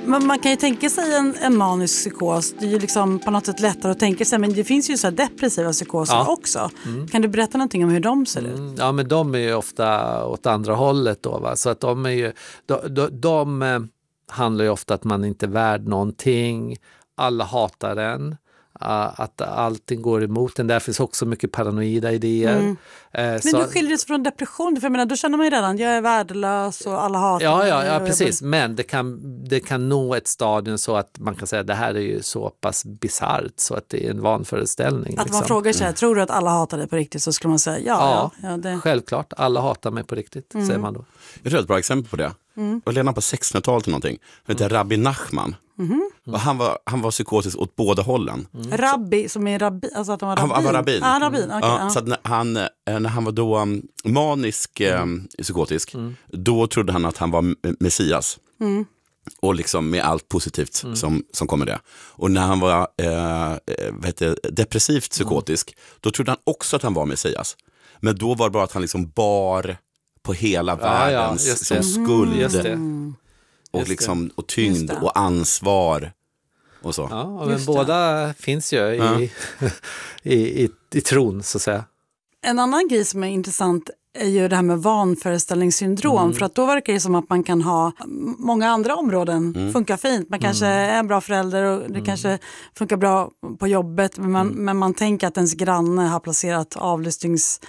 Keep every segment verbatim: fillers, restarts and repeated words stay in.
Man, man kan ju tänka sig en, en manisk psykos. Det är ju liksom på något sätt lättare att tänka sig. Men det finns ju så här depressiva psykoser ja. också. Mm. Kan du berätta någonting om hur de ser ut? Mm. Ja, men de är ju ofta åt andra hållet då, va? Så att de är ju... De, de, de eh, handlar ju ofta att man inte är värd någonting. Alla hatar en. Uh, att allting går emot en. Där finns också mycket paranoida idéer. Mm. Uh, Men så... då skiljer det sig från depression. För jag menar, då känner man ju redan, jag är värdelös och alla hatar ja, mig. Ja, ja, precis. Men det kan, det kan nå ett stadium så att man kan säga att det här är ju så pass bisarrt så att det är en vanföreställning. Att liksom. man frågar sig, mm. tror du att alla hatar dig på riktigt? Så skulle man säga, ja. Ja, ja, ja det... självklart. Alla hatar mig på riktigt, mm. säger man då. Jag tror ett bra exempel på det. Mm. Och redan på sextonhundratalet eller någonting. Det heter mm. Rabbi Nachman. Mm. Och han var, han var psykotisk åt båda hållen. Mm. Rabbi, som är rabbi, alltså att han var rabbin? Han var rabbin. Ah, rabbin. Okay, ja, ja. Så att när han, när han var då um, manisk mm. eh, psykotisk, mm. då trodde han att han var Messias. Mm. Och liksom med allt positivt mm. som, som kommer det. Och när han var eh, vad heter, depressivt psykotisk, mm. då trodde han också att han var Messias. Men då var det bara att han liksom bar på hela världens ja, ja, som skuld. Mm. Och, liksom, och tyngd och ansvar och så. Ja, men båda finns ju i, ja. i, i, i tron så att säga. En annan grej som är intressant är ju det här med vanföreställningssyndrom. Mm. För att då verkar det som att man kan ha många andra områden mm. funkar fint. Man kanske mm. är en bra förälder och det mm. kanske funkar bra på jobbet. Men man, mm. men man tänker att ens granne har placerat avlyssnings...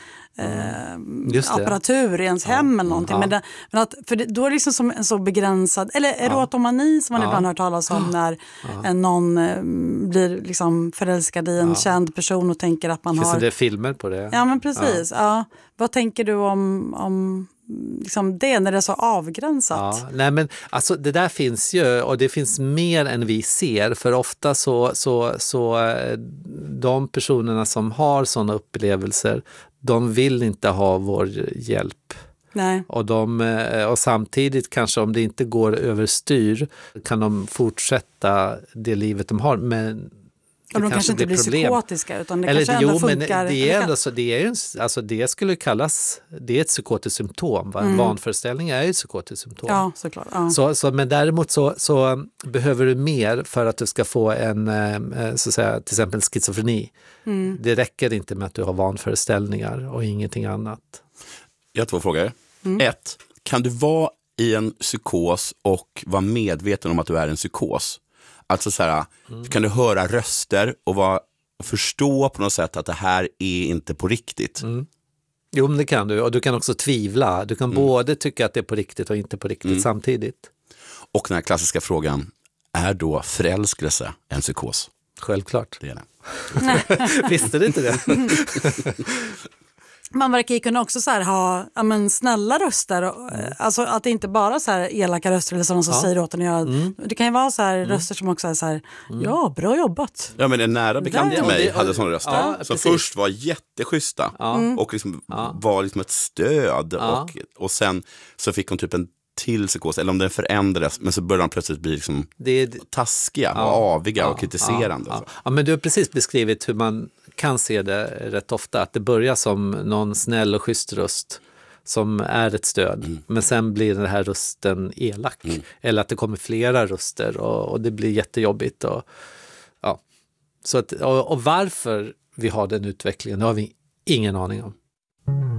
Eh, apparatur i ens ja, hem eller någonting. Ja. Men, det, men att, för det, då är det liksom som en så begränsad, eller erotomani som man ja. ibland hört talas om när ja. en någon eh, blir liksom förälskad i en ja. känd person och tänker att man finns har... Finns det filmer på det? Ja, men precis. Ja. Ja. Vad tänker du om, om liksom det när det är så avgränsat? Ja. Nej, men alltså det där finns ju och det finns mer än vi ser, för ofta så, så, så de personerna som har sådana upplevelser, de vill inte ha vår hjälp. Nej. Och, de, och samtidigt kanske om det inte går överstyr kan de fortsätta det livet de har. Men och de kanske inte blir problem. psykotiska utan det Eller, kanske ändå jo, funkar. Men det, är ändå så, det, är ju, alltså det skulle kallas, det är ett psykotiskt symptom. Va? En mm. vanföreställning är ju ett psykotiskt symptom. Ja, såklart. Ja. Så, så, men däremot så, så behöver du mer för att du ska få en, så att säga, till exempel schizofreni. Mm. Det räcker inte med att du har vanföreställningar och ingenting annat. Jag har två frågor. Mm. Ett, kan du vara i en psykos och vara medveten om att du är en psykos? Alltså så här, mm. kan du höra röster och vara, förstå på något sätt att det här är inte på riktigt? Mm. Jo, men det kan du. Och du kan också tvivla. Du kan mm. både tycka att det är på riktigt och inte på riktigt mm. samtidigt. Och den här klassiska frågan, är då förälskelse en psykos? Självklart. Det är det. Visste du inte det? Man verkar ju kunna också så här ha ja, men snälla röster. Och, mm. Alltså att det inte bara så här elaka röster eller sådana som ja. säger åt en. Jag, mm. Det kan ju vara så här mm. röster som också är så här, mm. ja, bra jobbat. Ja, men en nära bekant till mig hade sådana röster. Ja, som först var jätteschyssta ja. och liksom ja. var liksom ett stöd. Ja. Och, och sen så fick hon typ en till psykos, eller om den förändrades, men så började de plötsligt bli liksom det är, taskiga ja. och aviga ja. och kritiserande. Ja. Ja. ja, men du har precis beskrivit hur man kan se det rätt ofta, att det börjar som någon snäll och schysst röst som är ett stöd, mm. men sen blir den här rösten elak mm. eller att det kommer flera röster och, och det blir jättejobbigt och, ja. Så att, och, och varför vi har den utvecklingen, det har vi ingen aning om.